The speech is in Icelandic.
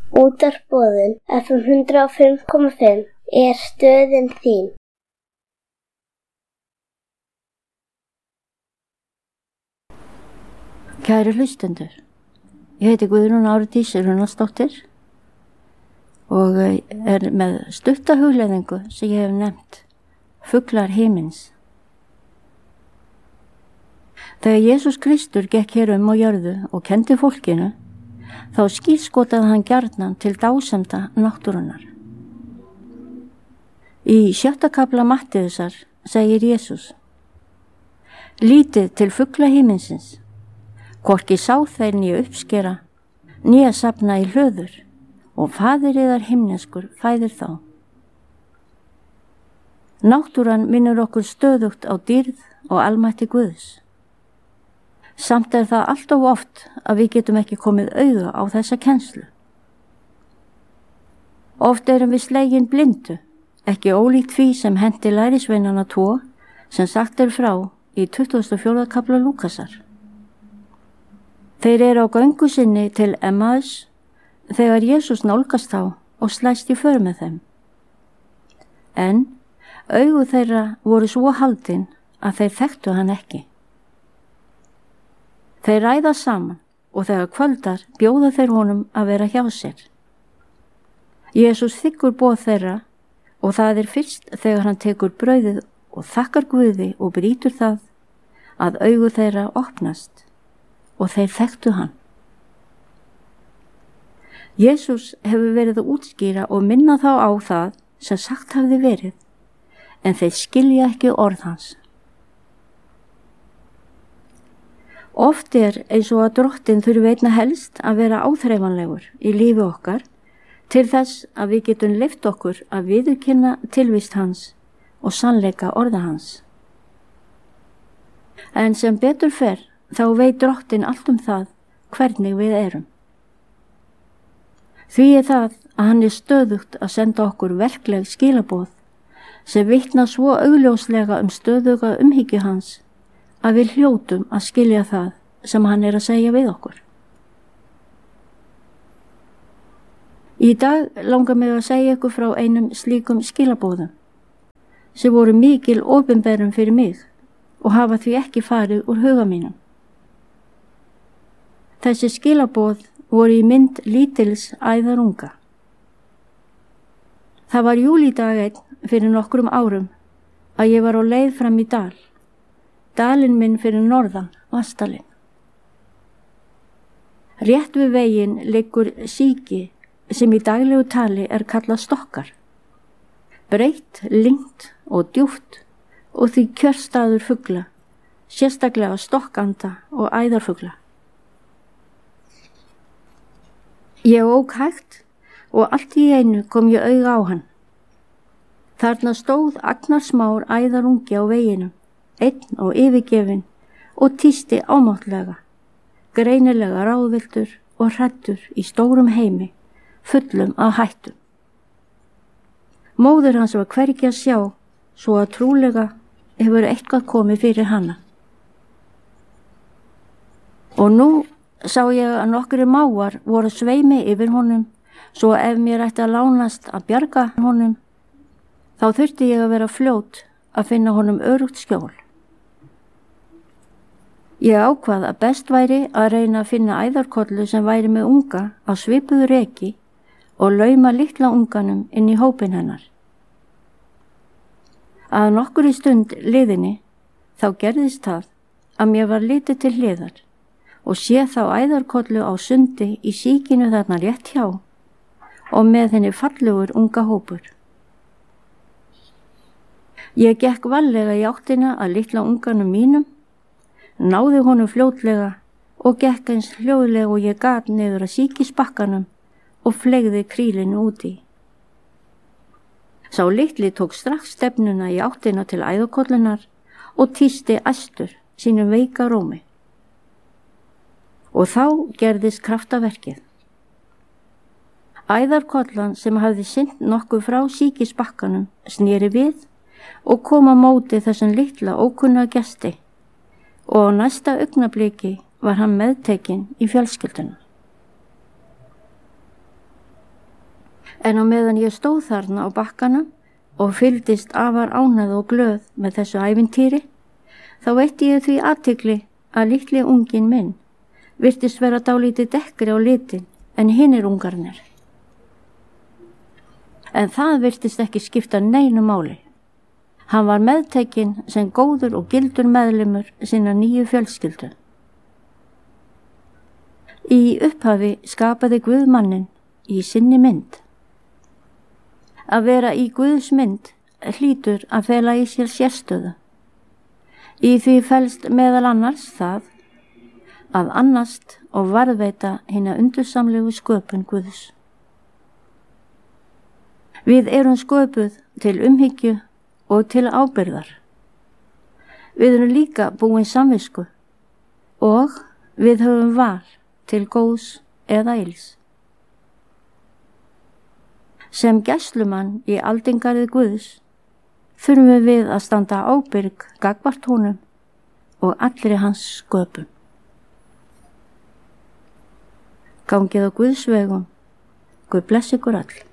Útvarpsboðun FM 105,5 er stöðin þín. Kæru hlustendur, ég heiti Guðrún Árdís Runnarsdóttir og er með stutta hugleiðingu sem ég hef nefnt Fuglar himins. Þegar Jesús Kristur gekk hér á jörðu og kenndi fólkinu, þá skírskotaði hann gjarnan til dásemda náttúrunnar. Í 6. kafla Mattheusar segir Jesús: Lítið til fugla himinsins, hvorki sá þeir né uppskera, né safna í hlöður, og faðir yðar himneskur fæðir þá. Náttúran minnir okkur stöðugt á dýrð og almætti Guðs. Samt er það allt of oft að við getum ekki komið auga á þessa kennslu. Oft erum við slegin blindu, ekki ólíkt því sem henti lærisveinana 2 sem sagt er frá í 24. kafla Lúkasar. Þeir eru á göngu sinni til Emmaus þegar Jesús nálgast þá og slæst í för með þeim. En augu þeirra voru svo haldin að þeir þekktu hann ekki. Þeir ræða saman og þegar kvöldar bjóða þeir honum að vera hjá sér. Jesús þiggur boð þeirra og það er fyrst þegar hann tekur brauðið og þakkar Guði og brýtur það að augu þeirra opnast og þeir þekktu hann. Jesús hefur verið að útskýra og minna þá á það sem sagt hafði verið, en þeir skilja ekki orð hans. Oft er eins og að Drottinn þurfi einna helst að vera áþreifanlegur í lífi okkar til þess að við getum leyft okkur að viðurkenna tilvist hans og sannleika orða hans. En sem betur fer þá veit Drottinn allt það hvernig við erum. Því er það að hann er stöðugt að senda okkur verkleg skilaboð sem vitna svo augljóslega stöðuga umhyggju hans að við hljótum að skilja það sem hann er að segja við okkur. Í dag langar mig að segja ykkur frá einum slíkum skilaboðum sem voru mikil opinberun fyrir mig og hafa því ekki farið úr huga mínum. Þessi skilaboð voru í mynd lítils æðarunga. Það var júlídag einn fyrir nokkrum árum að ég var á leið fram í dal. Dalinn minn fyrir norðan, Vatnsdalinn. Rétt við veginn liggur síki sem í daglegu tali er kallað stokkar. Breitt, lyngt og djúpt og því kjörstaður fugla, sérstaklega stokkanda og æðarfugla. Ég ók hægt og allt í einu kom ég auga á hann. Þarna stóð agnarsmár æðarungi á veginum, einn og yfirgefinn og tísti ámáttlega, greinilega ráðvilltur og hræddur í stórum heimi, fullum af hættum. Móðir hans var hvergi að sjá, svo að trúlega hefur eitthvað komið fyrir hana. Og nú sá ég að nokkrir mávar voru sveimi yfir honum, svo ef mér ætti að lánast að bjarga honum, þá þurfti ég að vera fljót að finna honum öruggt skjól. Ég ákvað að best væri að reyna að finna æðarkollu sem væri með unga á svipuðu reki og lauma litla unganum inn í hópinn hennar. Að nokkurri stund liðinni þá gerðist það að mér var litið til hliðar og sé þá æðarkollu á sundi í síkinu þarna rétt hjá og með henni fallegur unga hópur. Ég gekk varlega í áttina að litla unganum mínum, náði honum fljótlega og gekk eins hljóðlega og ég gat niður að síkisbakkanum og fleygði krílinu úti. Sá litli tók strax stefnuna í áttina til æðarkollunar og tísti æstur sínum veika rómi. Og þá gerðist kraftaverkið. Æðarkollan sem hafði sinnt nokkuð frá síkisbakkanum sneri við og kom á móti þessum litla ókunna gesti og á næsta augnabliki var hann meðtekinn í fjölskylduna. En á meðan ég stóð þarna á bakkanum og fylgdist afar ánægð og glöð með þessu ævintýri, þá veitti ég því athygli að litli unginn minn virtist vera dálítið dekkri á litin en hinir ungarnir. En það virtist ekki skipta neinu máli. Hann var meðtekinn sem góður og gildur meðlimur sinna nýju fjölskyldu. Í upphafi skapaði Guð manninn í sinni mynd. Að vera í Guðs mynd hlýtur að fela í sér sérstöðu. Í því felst meðal annars það að annast og varðveita hina undursamlegu sköpun Guðs. Við erum sköpuð til umhyggju og til ábyrgðar. Við erum líka búin samvisku og við höfum val til góðs eða ills. Sem gæslumann í aldingarði Guðs þurfum við að standa ábyrg gagnvart honum og allri hans sköpun. Gangið á Guðs vegum. Guð blessi ykkur öll.